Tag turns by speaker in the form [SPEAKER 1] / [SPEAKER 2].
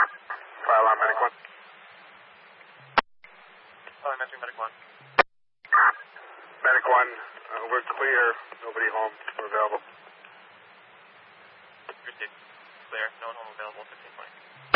[SPEAKER 1] Fire alarm, Medic 1.
[SPEAKER 2] Elementary, Medic 1.
[SPEAKER 1] Medic 1, we're clear. Nobody home. We're available.
[SPEAKER 2] Received. Clear. No one home available. 1520.